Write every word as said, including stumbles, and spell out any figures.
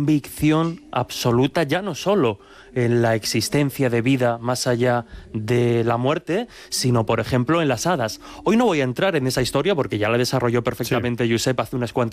convicción absoluta, ya no solo en la existencia de vida más allá de la muerte, sino, por ejemplo, en las hadas. Hoy no voy a entrar en esa historia porque ya la desarrolló perfectamente sí. Josep hace unas cuantas